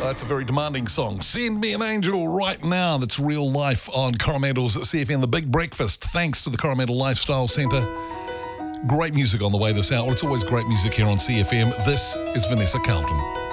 It's a very demanding song. Send Me an Angel right now. That's real life on Coromandel's CFM, The Big Breakfast. Thanks to the Coromandel Lifestyle Centre. Great music on the way this hour. It's always great music here on CFM. This is Vanessa Carlton.